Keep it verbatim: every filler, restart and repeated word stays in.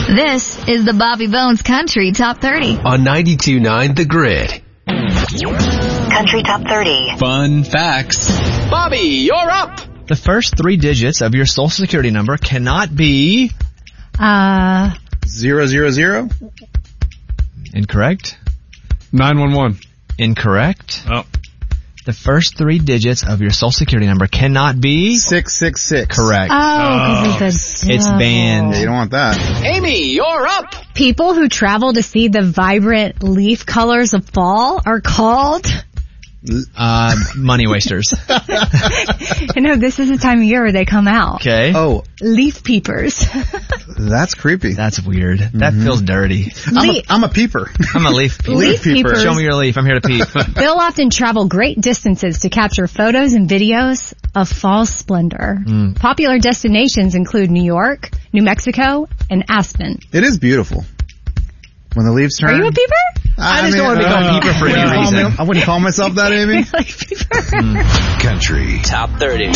This is the Bobby Bones Country Top thirty. On ninety-two point nine The Grid. Country Top thirty. Fun facts. Bobby, you're up. The first three digits of your social security number cannot be... Uh... Zero, zero, zero? Incorrect. nine one one. Incorrect. Oh. The first three digits of your social security number cannot be... six six six. Correct. Oh, because oh. It's banned. Yeah, you don't want that. Amy, you're up. People who travel to see the vibrant leaf colors of fall are called... Uh, money wasters. You know, this is the time of year where they come out. Okay. Oh. Leaf peepers. That's creepy. That's weird. Mm-hmm. That feels dirty. I'm a, I'm a peeper. I'm a leaf peeper. Leaf peeper. Show me your leaf. I'm here to peep. They'll often travel great distances to capture photos and videos of fall splendor. Mm. Popular destinations include New York, New Mexico, and Aspen. It is beautiful. When the leaves turn. Are you a peeper? I, I just mean, don't want to be called uh, peeper for any reason. Me, I wouldn't call myself that, Amy. Like peeper. Mm. Country Top thirty.